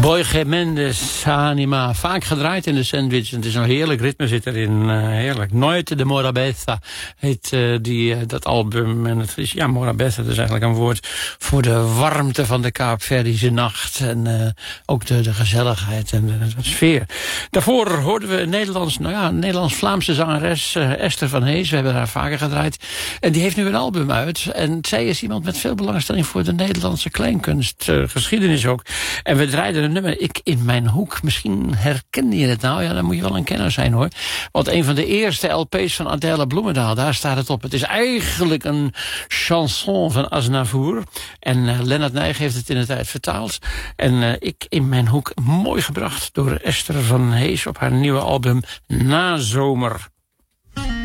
Jorge Mendes, Anima. Vaak gedraaid in de Sandwich. Het is een heerlijk ritme zit erin. Heerlijk. Noite de Morabeza heet dat album. En het is, Morabeza, dat is eigenlijk een woord voor de warmte van de Kaapverdische nacht. En ook de gezelligheid en de sfeer. Daarvoor hoorden we een Nederlands-Vlaamse zangeres, Esther van Hees. We hebben haar vaker gedraaid. En die heeft nu een album uit. En zij is iemand met veel belangstelling voor de Nederlandse kleinkunst. Geschiedenis ook. En we draaiden een nummer, Ik in mijn hoek. Misschien herkende je het nou. Ja, dan moet je wel een kenner zijn hoor. Want een van de eerste LP's van Adèle Bloemendaal, daar staat het op. Het is eigenlijk een chanson van Aznavour. En Lennart Nijg heeft het in de tijd vertaald. En Ik in mijn hoek, mooi gebracht door Esther van Hees op haar nieuwe album Nazomer.